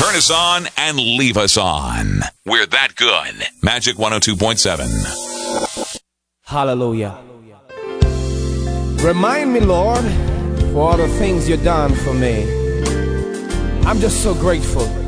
Turn us on and leave us on. We're that good. Magic 102.7. Hallelujah. Remind me, Lord, for all the things you've done for me. I'm just so grateful.